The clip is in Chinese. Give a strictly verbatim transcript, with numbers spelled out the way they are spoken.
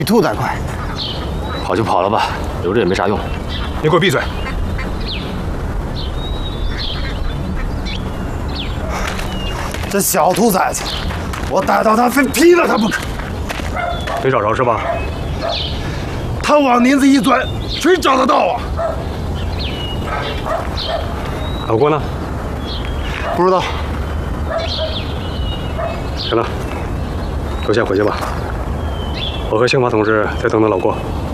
比兔子还快。 跑就跑了吧，留着也没啥用。 你给我闭嘴！ 这小兔崽子，我逮到他非劈了他不可。 没找着是吧？ 他往林子一钻，谁找得到啊？ 老郭呢？ 不知道。 行了，都先回去吧。我和刑法同志在等等老郭。